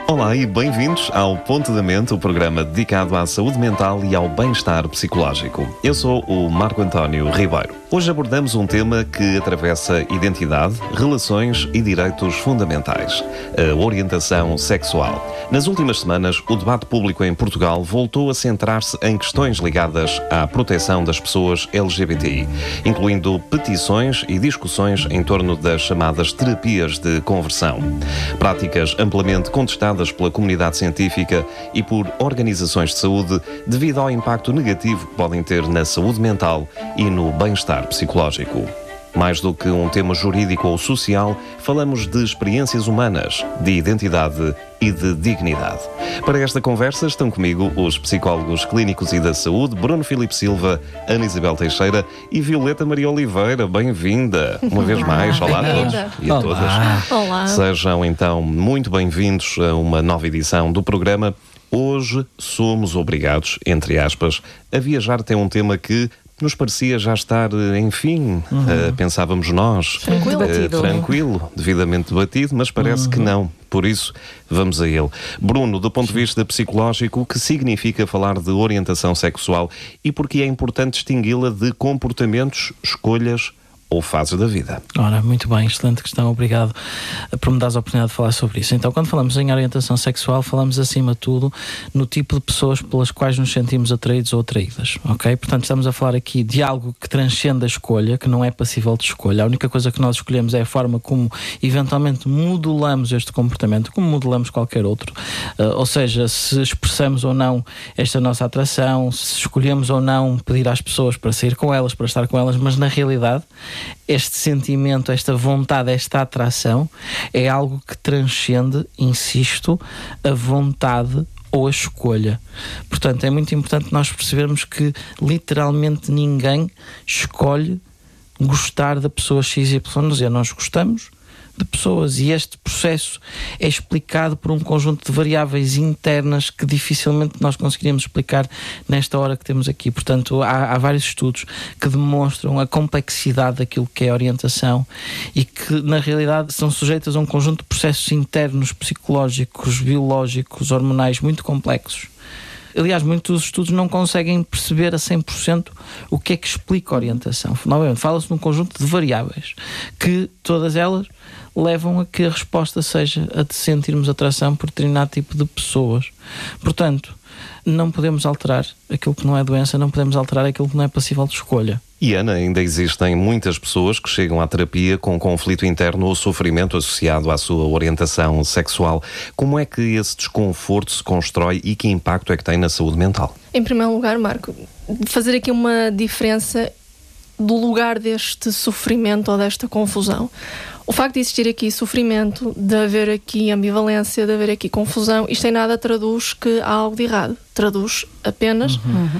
Olá e bem-vindos ao Ponto da Mente, o programa dedicado à saúde mental e ao bem-estar psicológico. Eu sou o Marco António Ribeiro. Hoje abordamos um tema que atravessa identidade, relações e direitos fundamentais: a orientação sexual. Nas últimas semanas, o debate público em Portugal voltou a centrar-se em questões ligadas à proteção das pessoas LGBTI, incluindo petições e discussões em torno das chamadas terapias de conversão. Práticas amplamente contestadas pela comunidade científica e por organizações de saúde devido ao impacto negativo que podem ter na saúde mental e no bem-estar psicológico. Mais do que um tema jurídico ou social, falamos de experiências humanas, de identidade e de dignidade. Para esta conversa estão comigo os psicólogos clínicos e da saúde, Bruno Filipe Silva, Ana Isabel Teixeira e Violeta Maria Oliveira. Bem-vinda uma vez mais. Olá a todos e a todas. Olá. Sejam então muito bem-vindos a uma nova edição do programa. Hoje somos obrigados, entre aspas, a viajar até um tema que nos parecia já estar, enfim, pensávamos nós, tranquilo, devidamente debatido, mas parece que não. Por isso, vamos a ele. Bruno, do ponto de vista psicológico, o que significa falar de orientação sexual e porque é importante distingui-la de comportamentos, escolhas ou fases da vida? Ora, muito bem, excelente questão, obrigado por me dares a oportunidade de falar sobre isso. Então, quando falamos em orientação sexual, falamos acima de tudo no tipo de pessoas pelas quais nos sentimos atraídos ou atraídas, ok? Portanto, estamos a falar aqui de algo que transcende a escolha, que não é passível de escolha. A única coisa que nós escolhemos é a forma como eventualmente modulamos este comportamento, como modulamos qualquer outro. Ou seja, se expressamos ou não esta nossa atração, se escolhemos ou não pedir às pessoas para sair com elas, para estar com elas, mas na realidade este sentimento, esta vontade, esta atração é algo que transcende, insisto, a vontade ou a escolha. Portanto, é muito importante nós percebermos que literalmente ninguém escolhe gostar da pessoa XYZ. Nós gostamos de pessoas e este processo é explicado por um conjunto de variáveis internas que dificilmente nós conseguiríamos explicar nesta hora que temos aqui. Portanto, há vários estudos que demonstram a complexidade daquilo que é a orientação e que, na realidade, são sujeitas a um conjunto de processos internos, psicológicos, biológicos, hormonais muito complexos. Aliás, muitos dos estudos não conseguem perceber a 100% o que é que explica a orientação. Novamente, fala-se de um conjunto de variáveis que, todas elas, levam a que a resposta seja a de sentirmos atração por determinado tipo de pessoas. Portanto, não podemos alterar aquilo que não é doença, não podemos alterar aquilo que não é passível de escolha. E Ana, ainda existem muitas pessoas que chegam à terapia com conflito interno ou sofrimento associado à sua orientação sexual. Como é que esse desconforto se constrói e que impacto é que tem na saúde mental? Em primeiro lugar, Marco, fazer aqui uma diferença do lugar deste sofrimento ou desta confusão. O facto de existir aqui sofrimento, de haver aqui ambivalência, de haver aqui confusão, isto em nada traduz que há algo de errado. Traduz apenas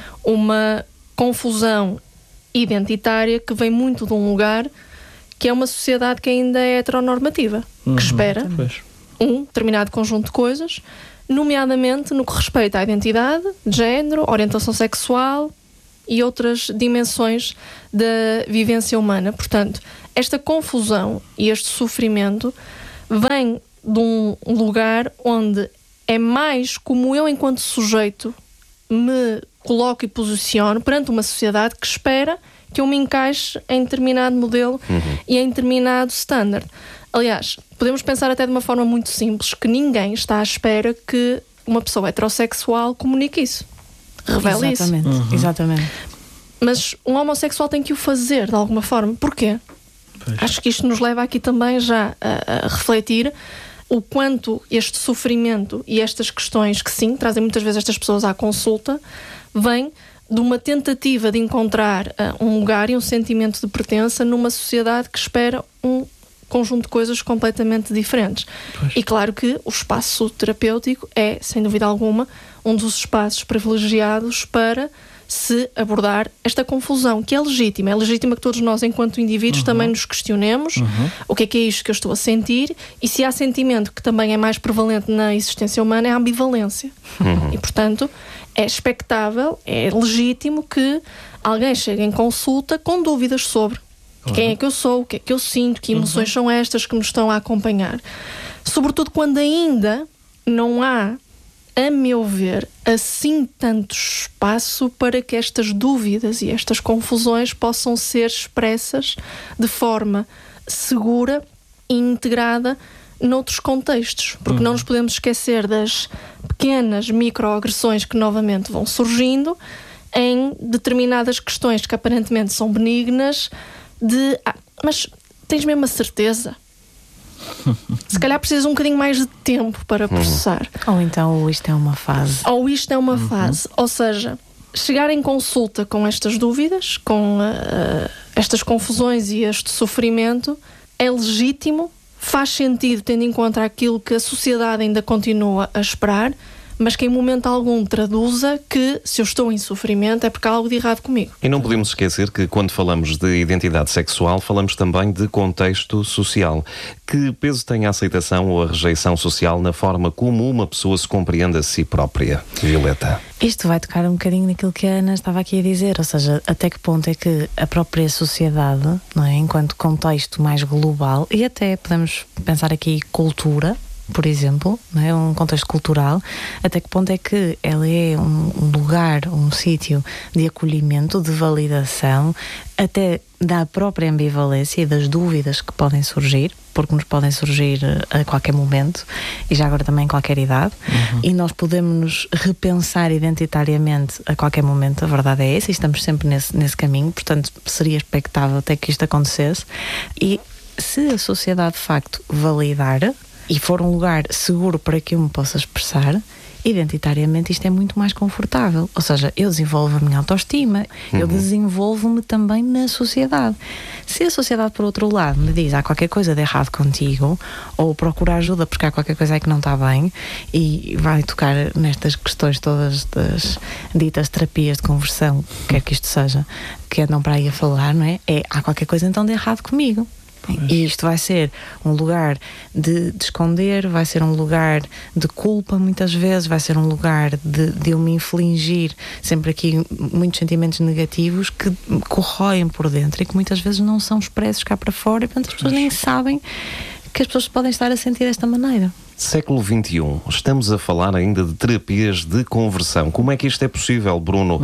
uma confusão identitária que vem muito de um lugar que é uma sociedade que ainda é heteronormativa, que espera um determinado conjunto de coisas, nomeadamente no que respeita à identidade, de género, orientação sexual e outras dimensões da vivência humana. Portanto, esta confusão e este sofrimento vem de um lugar onde é mais como eu, enquanto sujeito, me coloco e posiciono perante uma sociedade que espera que eu me encaixe em determinado modelo e em determinado standard. Aliás, podemos pensar até de uma forma muito simples que ninguém está à espera que uma pessoa heterossexual comunique isso, revele isso. Exatamente. Mas um homossexual tem que o fazer de alguma forma. Porquê? Pois. Acho que isto nos leva aqui também já a refletir o quanto este sofrimento e estas questões que sim, trazem muitas vezes estas pessoas à consulta, vêm de uma tentativa de encontrar um lugar e um sentimento de pertença numa sociedade que espera um conjunto de coisas completamente diferentes. Pois. E claro que o espaço terapêutico é, sem dúvida alguma, um dos espaços privilegiados para se abordar esta confusão, que é legítima. É legítima que todos nós, enquanto indivíduos, também nos questionemos o que é isto que eu estou a sentir, e se há sentimento que também é mais prevalente na existência humana, é a ambivalência. E, portanto, é expectável, é legítimo que alguém chegue em consulta com dúvidas sobre quem é que eu sou, o que é que eu sinto, que emoções são estas que me estão a acompanhar. Sobretudo quando ainda não há, a meu ver, assim tanto espaço para que estas dúvidas e estas confusões possam ser expressas de forma segura e integrada noutros contextos, porque não nos podemos esquecer das pequenas microagressões que novamente vão surgindo em determinadas questões que aparentemente são benignas, mas tens mesmo a certeza? Se calhar precisas um bocadinho mais de tempo para processar. Ou então isto é uma fase. Ou isto é uma fase. Ou seja, chegar em consulta com estas dúvidas, com estas confusões e este sofrimento, é legítimo, faz sentido tendo em conta aquilo que a sociedade ainda continua a esperar, mas que em momento algum traduza que se eu estou em sofrimento é porque há algo de errado comigo. E não podemos esquecer que quando falamos de identidade sexual, falamos também de contexto social. Que peso tem a aceitação ou a rejeição social na forma como uma pessoa se compreende a si própria? Violeta. Isto vai tocar um bocadinho naquilo que a Ana estava aqui a dizer, ou seja, até que ponto é que a própria sociedade, não é, enquanto contexto mais global, e até podemos pensar aqui cultura, por exemplo, não é? Um contexto cultural, até que ponto é que ela é um lugar, um sítio de acolhimento, de validação, até da própria ambivalência e das dúvidas que podem surgir, porque nos podem surgir a qualquer momento e já agora também em qualquer idade, e nós podemos nos repensar identitariamente a qualquer momento, a verdade é essa, e estamos sempre nesse caminho, portanto seria expectável até que isto acontecesse. E se a sociedade de facto validar e for um lugar seguro para que eu me possa expressar, identitariamente isto é muito mais confortável. Ou seja, eu desenvolvo a minha autoestima, eu desenvolvo-me também na sociedade. Se a sociedade, por outro lado, me diz há qualquer coisa de errado contigo, ou procura ajuda porque há qualquer coisa aí que não está bem, e vai tocar nestas questões todas das ditas terapias de conversão, quer que isto seja, que andam para aí a falar, não é? Há qualquer coisa então de errado comigo. E isto vai ser um lugar de esconder, vai ser um lugar de culpa muitas vezes, vai ser um lugar de eu me infligir sempre aqui muitos sentimentos negativos que corroem por dentro e que muitas vezes não são expressos cá para fora, e portanto as pessoas nem sabem que as pessoas podem estar a sentir desta maneira. Século XXI, estamos a falar ainda de terapias de conversão. Como é que isto é possível, Bruno?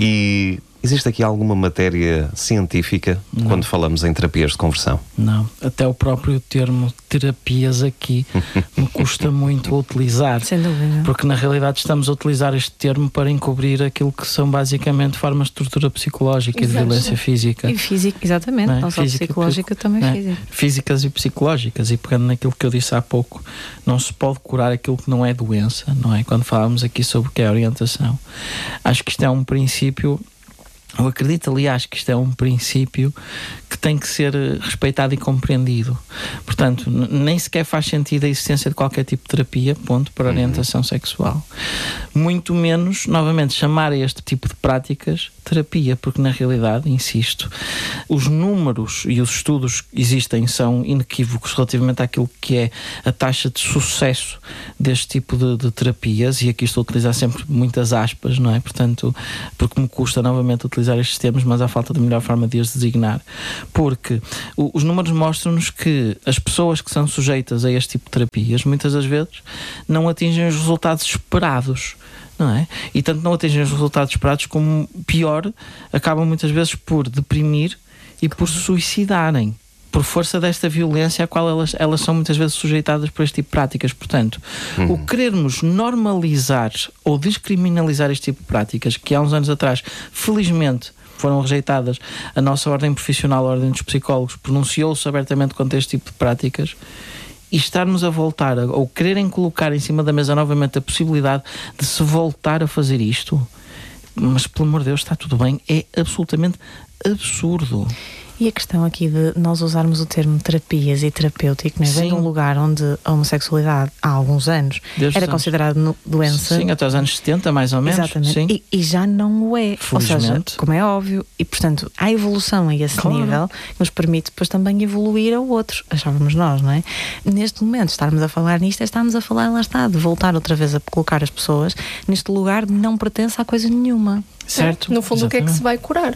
E existe aqui alguma matéria científica quando falamos em terapias de conversão? Não, até o próprio termo terapias aqui me custa muito a utilizar. Sem dúvida. Porque na realidade estamos a utilizar este termo para encobrir aquilo que são basicamente formas de tortura psicológica e de violência física. E física, exatamente, não só psicológica, também física. Físicas e psicológicas, e pegando naquilo que eu disse há pouco, não se pode curar aquilo que não é doença, não é? Quando falamos aqui sobre o que é orientação. Acho que isto é um princípio. Eu acredito, aliás, que isto é um princípio que tem que ser respeitado e compreendido. Portanto, nem sequer faz sentido a existência de qualquer tipo de terapia, ponto, para orientação sexual. Muito menos, novamente, chamar a este tipo de práticas terapia, porque na realidade, insisto, os números e os estudos que existem são inequívocos relativamente àquilo que é a taxa de sucesso deste tipo de terapias, e aqui estou a utilizar sempre muitas aspas, não é? Portanto, porque me custa novamente utilizar estes termos, mas há falta de melhor forma de os designar, porque os números mostram-nos que as pessoas que são sujeitas a este tipo de terapias muitas das vezes não atingem os resultados esperados, não é? E tanto não atingem os resultados esperados, como pior, acabam muitas vezes por deprimir e por se suicidarem, por força desta violência à qual elas são muitas vezes sujeitadas por este tipo de práticas. Portanto, o querermos normalizar ou descriminalizar este tipo de práticas, que há uns anos atrás, felizmente, foram rejeitadas, a nossa ordem profissional, a ordem dos psicólogos, pronunciou-se abertamente contra este tipo de práticas, e estarmos a voltar, ou quererem colocar em cima da mesa novamente a possibilidade de se voltar a fazer isto, mas pelo amor de Deus, está tudo bem, é absolutamente absurdo. E a questão aqui de nós usarmos o termo terapias e terapêutico, não é? Vem de um lugar onde a homossexualidade há alguns anos era considerada doença. Sim, até os anos 70, mais ou menos. Exatamente. Sim. E já não o é. Ou seja, como é óbvio. E, portanto, há evolução a esse nível que nos permite depois também evoluir a outros. Achávamos nós, não é? Neste momento, estarmos a falar nisto, estamos a falar, lá está, de voltar outra vez a colocar as pessoas neste lugar de não pertence a coisa nenhuma. Certo? No fundo, exatamente. O que é que se vai curar?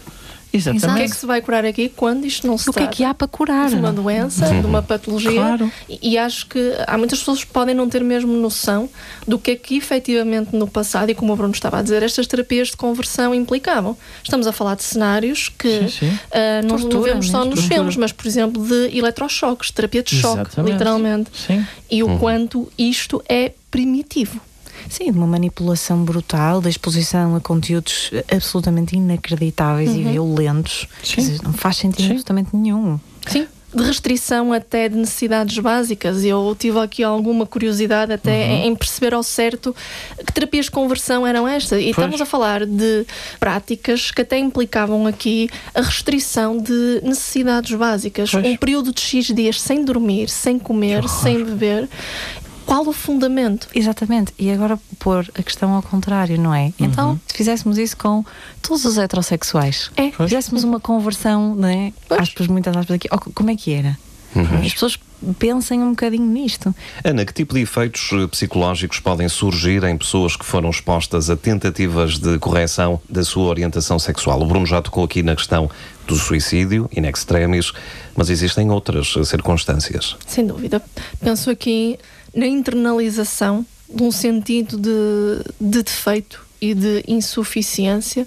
Exatamente. O que é que se vai curar aqui quando isto não se O que é que há para curar? de uma doença, de uma patologia? Claro. E acho que há muitas pessoas que podem não ter mesmo noção do que é que efetivamente no passado, e como o Bruno estava a dizer, estas terapias de conversão implicavam. Estamos a falar de cenários que não vemos só nos filmes, mas, por exemplo, de eletrochoques, terapia de choque, Exatamente. literalmente. Sim. E o quanto isto é primitivo. Sim, de uma manipulação brutal, da exposição a conteúdos absolutamente inacreditáveis e violentos. Sim. Quer dizer, não faz sentido absolutamente nenhum. Sim. De restrição até de necessidades básicas. Eu tive aqui alguma curiosidade até em perceber ao certo que terapias de conversão eram estas. E estamos a falar de práticas que até implicavam aqui a restrição de necessidades básicas. Um período de X dias sem dormir, sem comer, sem beber. Qual o fundamento? Exatamente. E agora pôr a questão ao contrário, não é? Então, se fizéssemos isso com todos os heterossexuais, fizéssemos uma conversão, não é? Aspas, muitas aspas aqui, como é que era? As pessoas pensem um bocadinho nisto. Ana, que tipo de efeitos psicológicos podem surgir em pessoas que foram expostas a tentativas de correção da sua orientação sexual? O Bruno já tocou aqui na questão do suicídio, in extremis, mas existem outras circunstâncias. Sem dúvida. Penso aqui na internalização de um sentido de defeito e de insuficiência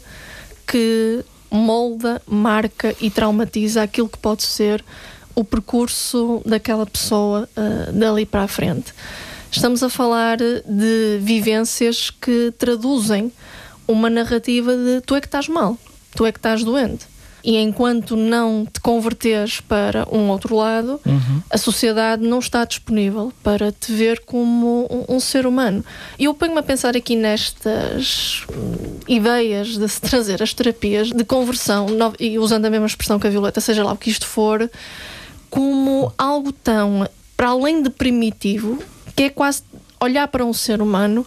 que molda, marca e traumatiza aquilo que pode ser o percurso daquela pessoa dali para a frente. Estamos a falar de vivências que traduzem uma narrativa de tu é que estás mal, tu é que estás doente. E enquanto não te converteres para um outro lado, a sociedade não está disponível para te ver como um ser humano. E eu ponho-me a pensar aqui nestas ideias de se trazer as terapias de conversão, e usando a mesma expressão que a Violeta, seja lá o que isto for, como algo tão, para além de primitivo, que é quase olhar para um ser humano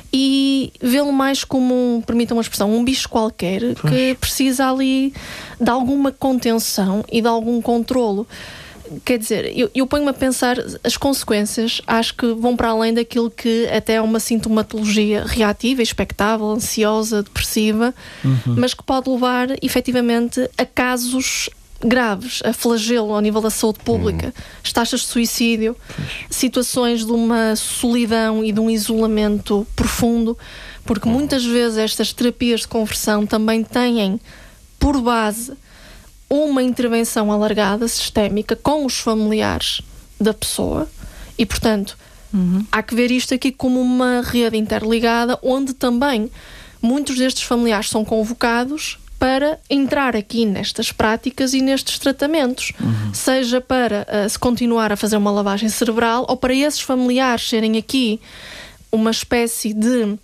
e vê-lo mais como, permitam uma expressão, um bicho qualquer que precisa ali de alguma contenção e de algum controlo. Quer dizer, eu ponho-me a pensar, as consequências acho que vão para além daquilo que até é uma sintomatologia reativa, expectável, ansiosa, depressiva, mas que pode levar efetivamente a casos graves, a flagelo ao nível da saúde pública, as taxas de suicídio, situações de uma solidão e de um isolamento profundo, porque muitas vezes estas terapias de conversão também têm por base uma intervenção alargada, sistémica, com os familiares da pessoa e, portanto, há que ver isto aqui como uma rede interligada, onde também muitos destes familiares são convocados para entrar aqui nestas práticas e nestes tratamentos, seja para se continuar a fazer uma lavagem cerebral ou para esses familiares serem aqui uma espécie de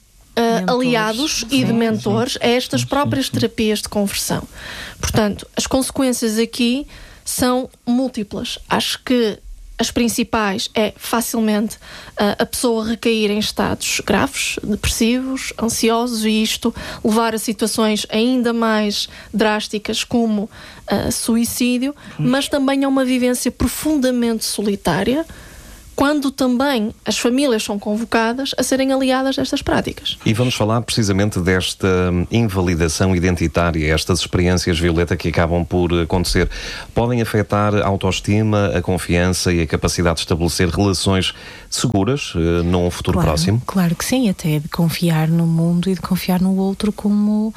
aliados e de mentores a estas próprias terapias de conversão. Portanto, as consequências aqui são múltiplas. Acho que as principais é facilmente a pessoa recair em estados graves, depressivos, ansiosos, e isto levar a situações ainda mais drásticas como suicídio, mas também a uma vivência profundamente solitária, quando também as famílias são convocadas a serem aliadas a estas práticas. E vamos falar precisamente desta invalidação identitária, estas experiências, Violeta, que acabam por acontecer. Podem afetar a autoestima, a confiança e a capacidade de estabelecer relações seguras num futuro próximo? Claro que sim, até de confiar no mundo e de confiar no outro como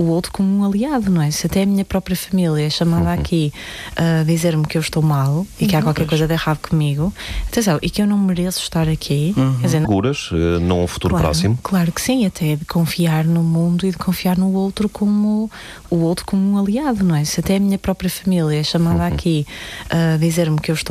um aliado, não é? Se até a minha própria família é chamada aqui a dizer-me que eu estou mal e que há qualquer coisa de errado comigo, atenção, e que eu não mereço estar aqui. Quer dizer, seguras num futuro próximo? Claro que sim, até de confiar no mundo e de confiar no outro como um aliado, não é? Se até a minha própria família é chamada aqui a dizer-me que eu estou